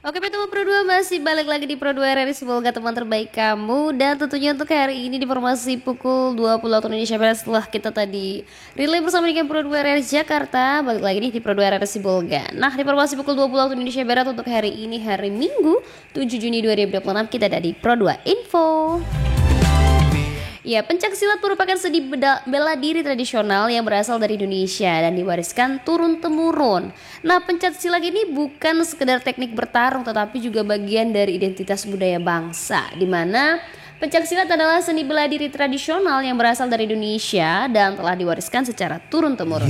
Oke, teman Pro 2 masih balik lagi di Pro 2 RRI, semoga teman terbaik kamu. Dan tentunya untuk hari ini di formasi pukul 20 waktu Indonesia Barat, setelah kita tadi relay bersama dengan Pro 2 RRI Jakarta, balik lagi nih di Pro 2 RRI Sibolga. Nah, di formasi pukul 20 waktu Indonesia Barat untuk hari ini, hari Minggu 7 Juni 2026, kita ada di Pro 2 Info. Ya, pencaksilat merupakan seni bela diri tradisional yang berasal dari Indonesia dan diwariskan turun-temurun. Nah, pencaksilat ini bukan sekedar teknik bertarung, tetapi juga bagian dari identitas budaya bangsa, di mana pencaksilat adalah seni bela diri tradisional yang berasal dari Indonesia dan telah diwariskan secara turun-temurun.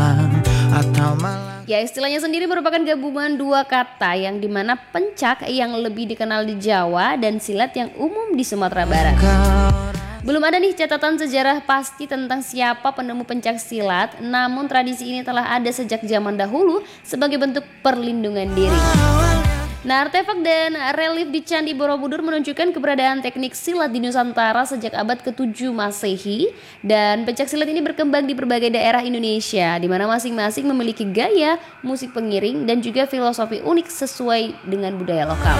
Ya, istilahnya sendiri merupakan gabungan dua kata yang dimana pencak yang lebih dikenal di Jawa dan silat yang umum di Sumatera Barat. Belum ada nih catatan sejarah pasti tentang siapa penemu pencak silat, namun tradisi ini telah ada sejak zaman dahulu sebagai bentuk perlindungan diri. Nah, artefak dan relief di Candi Borobudur menunjukkan keberadaan teknik silat di Nusantara sejak abad ke-7 Masehi, dan pencak silat ini berkembang di berbagai daerah Indonesia, di mana masing-masing memiliki gaya, musik pengiring, dan juga filosofi unik sesuai dengan budaya lokal.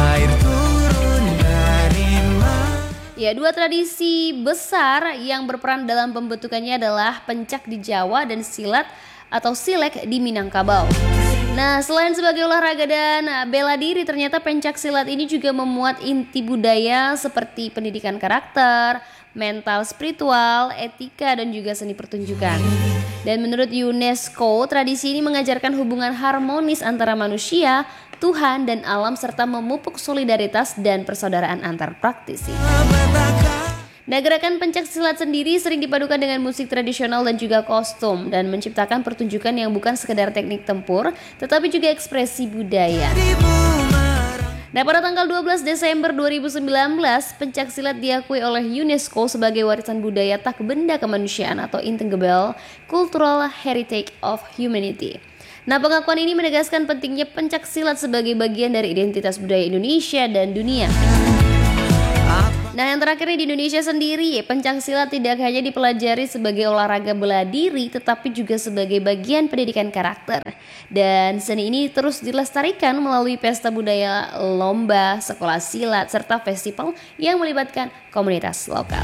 Ya, dua tradisi besar yang berperan dalam pembentukannya adalah pencak di Jawa dan silat atau silek di Minangkabau. Nah, selain sebagai olahraga dan bela diri, ternyata pencak silat ini juga memuat inti budaya seperti pendidikan karakter, mental spiritual, etika, dan juga seni pertunjukan. Dan menurut UNESCO, tradisi ini mengajarkan hubungan harmonis antara manusia, Tuhan, dan alam, serta memupuk solidaritas dan persaudaraan antar praktisi. Nah, gerakan pencak silat sendiri sering dipadukan dengan musik tradisional dan juga kostum, dan menciptakan pertunjukan yang bukan sekedar teknik tempur, tetapi juga ekspresi budaya. Nah, pada tanggal 12 Desember 2019, pencak silat diakui oleh UNESCO sebagai warisan budaya tak benda kemanusiaan atau Intangible Cultural Heritage of Humanity. Nah, pengakuan ini menegaskan pentingnya pencak silat sebagai bagian dari identitas budaya Indonesia dan dunia. Nah, yang terakhir di Indonesia sendiri, pencak silat tidak hanya dipelajari sebagai olahraga bela diri, tetapi juga sebagai bagian pendidikan karakter. Dan seni ini terus dilestarikan melalui pesta budaya, lomba, sekolah silat, serta festival yang melibatkan komunitas lokal.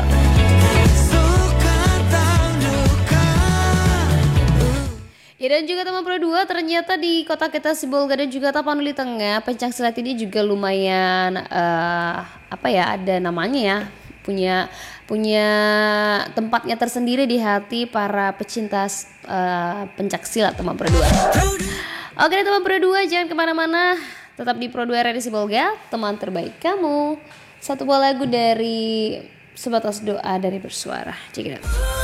Ya, dan juga teman Pro 2, ternyata di kota kita Sibolga dan juga Tapanuli Tengah, pencak silat ini juga lumayan ada namanya ya, punya tempatnya tersendiri di hati para pecinta pencak silat, teman Pro 2. Oke, teman Pro 2, jangan kemana-mana, tetap di Pro 2 RRI Sibolga, teman terbaik kamu. Satu buah lagu dari Sebatas Doa dari Bersuara. Check it out.